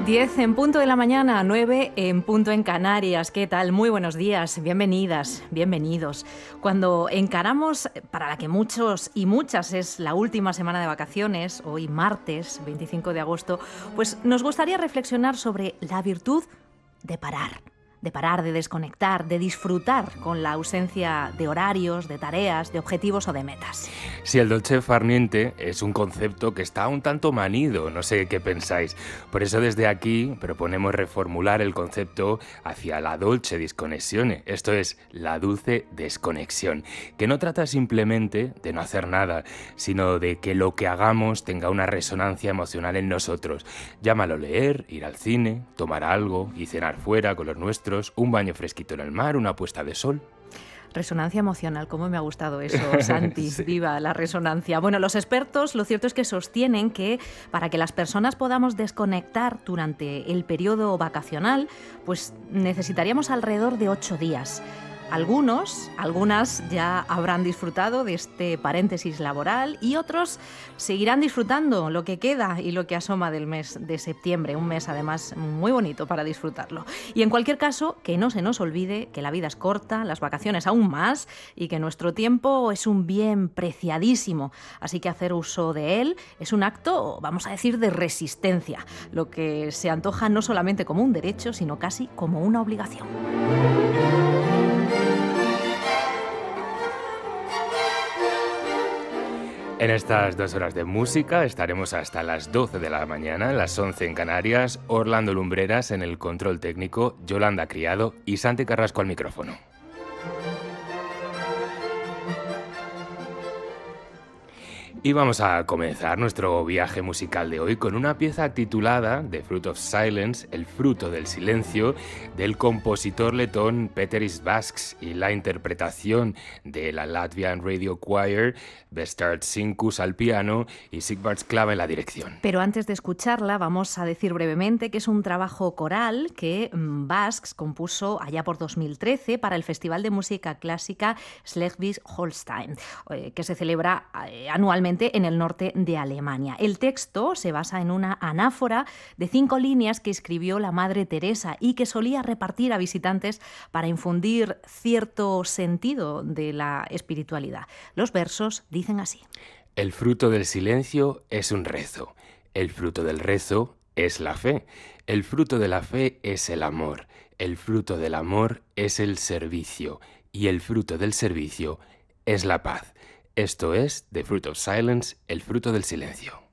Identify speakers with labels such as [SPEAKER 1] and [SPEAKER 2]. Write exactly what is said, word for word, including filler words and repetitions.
[SPEAKER 1] diez en punto de la mañana, nueve en punto en Canarias. ¿Qué tal? Muy buenos días, bienvenidas, bienvenidos. Cuando encaramos, para la que muchos y muchas es la última semana de vacaciones, hoy martes veinticinco de agosto, pues nos gustaría reflexionar sobre la virtud de parar. De parar, de desconectar, de disfrutar con la ausencia de horarios, de tareas, de objetivos o de metas.
[SPEAKER 2] Sí, el dolce far niente es un concepto que está un tanto manido, no sé qué pensáis. Por eso desde aquí proponemos reformular el concepto hacia la dolce disconnessione, esto es, la dulce desconexión, que no trata simplemente de no hacer nada, sino de que lo que hagamos tenga una resonancia emocional en nosotros. Llámalo leer, ir al cine, tomar algo y cenar fuera con los nuestros, un baño fresquito en el mar, una puesta de sol.
[SPEAKER 1] Resonancia emocional, ¿cómo me ha gustado eso, Santi?
[SPEAKER 2] Sí.
[SPEAKER 1] Viva la resonancia. Bueno, los expertos lo cierto es que sostienen que para que las personas podamos desconectar durante el periodo vacacional, pues necesitaríamos alrededor de ocho días. Algunos, algunas ya habrán disfrutado de este paréntesis laboral y otros seguirán disfrutando lo que queda y lo que asoma del mes de septiembre, un mes además muy bonito para disfrutarlo. Y en cualquier caso, que no se nos olvide que la vida es corta, las vacaciones aún más y que nuestro tiempo es un bien preciadísimo, así que hacer uso de él es un acto, vamos a decir, de resistencia, lo que se antoja no solamente como un derecho, sino casi como una obligación.
[SPEAKER 2] En estas dos horas de música estaremos hasta las doce de la mañana, las once en Canarias, Orlando Lumbreras en el control técnico, Yolanda Criado y Santi Carrasco al micrófono. Y vamos a comenzar nuestro viaje musical de hoy con una pieza titulada The Fruit of Silence, el fruto del silencio, del compositor letón Peteris Vasks y la interpretación de la Latvian Radio Choir, Bestart Sinkus al piano y Sigvards Klava en la dirección.
[SPEAKER 1] Pero antes de escucharla vamos a decir brevemente que es un trabajo coral que Vasks compuso allá por dos mil trece para el Festival de Música Clásica Schleswig-Holstein, que se celebra anualmente en el norte de Alemania. El texto se basa en una anáfora de cinco líneas que escribió la Madre Teresa y que solía repartir a visitantes para infundir cierto sentido de la espiritualidad. Los versos dicen así:
[SPEAKER 2] El fruto del silencio es un rezo. El fruto del rezo es la fe. El fruto de la fe es el amor. El fruto del amor es el servicio. Y el fruto del servicio es la paz. Esto es The Fruit of Silence, el fruto del silencio.